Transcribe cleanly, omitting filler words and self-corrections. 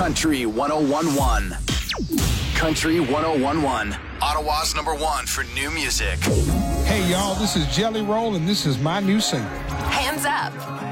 Country 1011. Country 1011. Ottawa's #1 for new music. Hey, y'all, this is Jelly Roll, and this is my new single. Hands up.